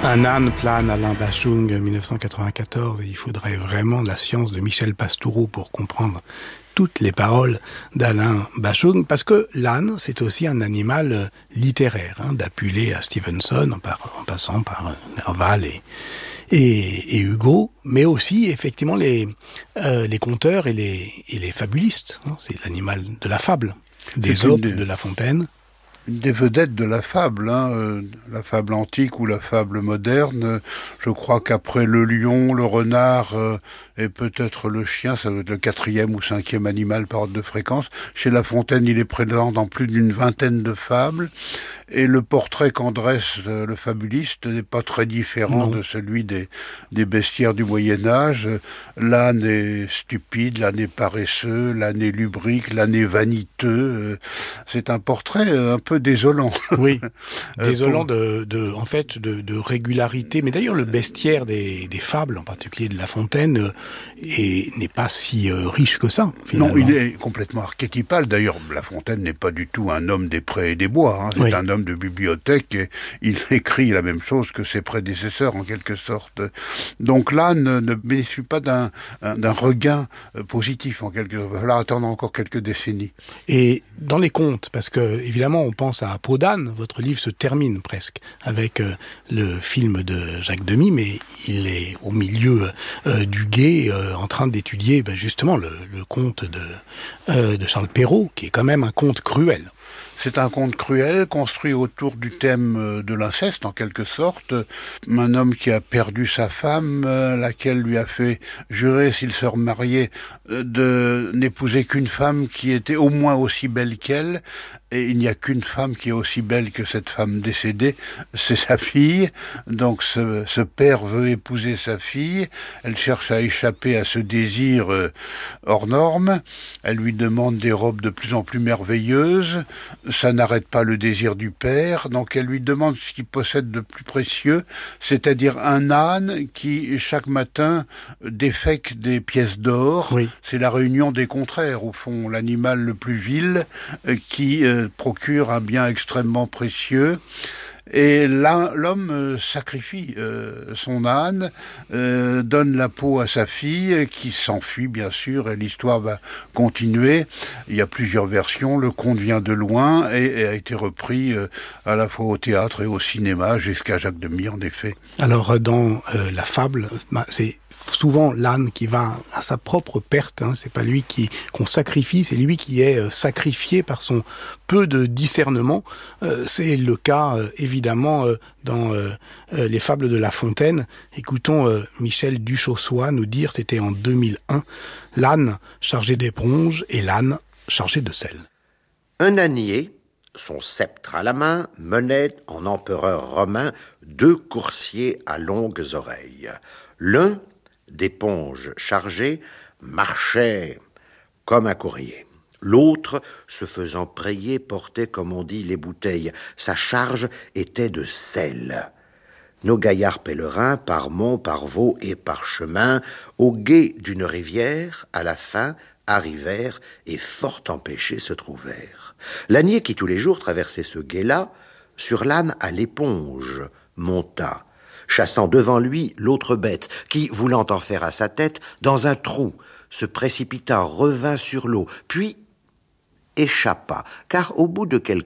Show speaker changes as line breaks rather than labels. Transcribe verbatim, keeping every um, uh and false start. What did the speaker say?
Un âne plane, Alain Bashung, mille neuf cent quatre-vingt-quatorze. Il faudrait vraiment la science de Michel Pastoureau pour comprendre toutes les paroles d'Alain Bashung, parce que l'âne, c'est aussi un animal littéraire, hein, d'Apulé à Stevenson, en, par, en passant par Nerval et, et, et Hugo, mais aussi, effectivement, les, euh, les conteurs et les, et les fabulistes. Hein, c'est l'animal de la fable, d'Ésope, de La Fontaine.
Une des vedettes de la fable, hein, euh, la fable antique ou la fable moderne. Euh, je crois qu'après le lion, le renard euh, et peut-être le chien, ça doit être le quatrième ou cinquième animal par ordre de fréquence. Chez La Fontaine, il est présent dans plus d'une vingtaine de fables. Et le portrait qu'en dresse euh, le fabuliste n'est pas très différent non. de celui des, des bestiaires du Moyen-Âge. L'âne est stupide, l'âne est paresseux, l'âne est lubrique, l'âne est vaniteux. C'est un portrait un peu désolant.
Oui, désolant de, de, en fait, de, de régularité. Mais d'ailleurs, le bestiaire des, des fables, en particulier de La Fontaine, est, n'est pas si euh, riche que ça, finalement.
Non, il est complètement archétypal. D'ailleurs, La Fontaine n'est pas du tout un homme des prés et des bois. Hein. C'est oui. un homme de bibliothèque et il écrit la même chose que ses prédécesseurs, en quelque sorte. Donc l'âne ne bénéficie pas d'un, d'un regain positif, en quelque sorte. Il va falloir attendre encore quelques décennies.
Et dans les contes, parce que, évidemment, on pense à Peau d'âne, votre livre se termine presque avec euh, le film de Jacques Demy, mais il est au milieu euh, du gué euh, en train d'étudier ben, justement le, le conte de, euh, de Charles Perrault, qui est quand même un conte cruel.
C'est un conte cruel, construit autour du thème de l'inceste, en quelque sorte. Un homme qui a perdu sa femme, laquelle lui a fait jurer, s'il se remariait, de n'épouser qu'une femme qui était au moins aussi belle qu'elle. Et il n'y a qu'une femme qui est aussi belle que cette femme décédée, c'est sa fille. Donc ce, ce père veut épouser sa fille, elle cherche à échapper à ce désir euh, hors norme, elle lui demande des robes de plus en plus merveilleuses, ça n'arrête pas le désir du père, donc elle lui demande ce qu'il possède de plus précieux, c'est-à-dire un âne qui, chaque matin, défèque des pièces d'or. Oui. C'est la réunion des contraires, au fond, l'animal le plus vil euh, qui... Euh, procure un bien extrêmement précieux. Et là, l'homme euh, sacrifie euh, son âne, euh, donne la peau à sa fille, qui s'enfuit bien sûr, et l'histoire va continuer. Il y a plusieurs versions, le conte vient de loin et, et a été repris euh, à la fois au théâtre et au cinéma, jusqu'à Jacques Demy en effet.
Alors dans euh, la fable, bah, c'est souvent l'âne qui va à sa propre perte, hein. C'est pas lui qui qu'on sacrifie, c'est lui qui est euh, sacrifié par son peu de discernement. Euh, c'est le cas euh, évidemment euh, dans euh, euh, les fables de La Fontaine. Écoutons euh, Michel Duchossois nous dire, c'était en deux mille un, l'âne chargé d'éponges et l'âne chargé de sel.
Un ânier, son sceptre à la main, menait en empereur romain deux coursiers à longues oreilles. L'un, d'éponges chargées, marchait comme un courrier. L'autre, se faisant prayer, portait, comme on dit, les bouteilles. Sa charge était de sel. Nos gaillards pèlerins, par mont, par vaux et par chemin, au gué d'une rivière, à la fin, arrivèrent et fort empêchés se trouvèrent. L'ânier qui tous les jours traversait ce gué-là, sur l'âne à l'éponge, monta, chassant devant lui l'autre bête, qui, voulant en faire à sa tête, dans un trou, se précipita, revint sur l'eau, puis échappa, car au bout de quelques